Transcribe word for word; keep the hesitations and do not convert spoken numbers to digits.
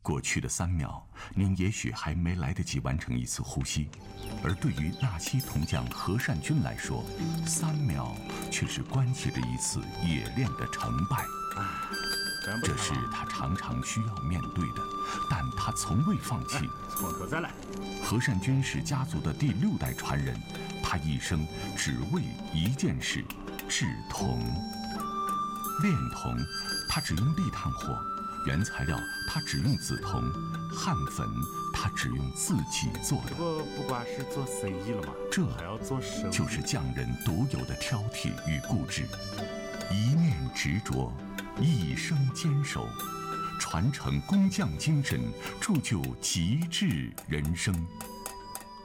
过去的三秒，您也许还没来得及完成一次呼吸，而对于纳西铜匠何善君来说，三秒却是关系着一次冶炼的成败。这是他常常需要面对的，但他从未放弃。 从头再来。 何善君是家族的第六代传人，他一生只为一件事：制铜。炼铜，他只用砾炭火。原材料，他只用紫铜；焊粉，他只用自己做的。 这不不光是做生意了吗？ 这还要做生意， 就是匠人独有的挑剔与固执，一念执着，一生坚守，传承工匠精神，铸就极致人生。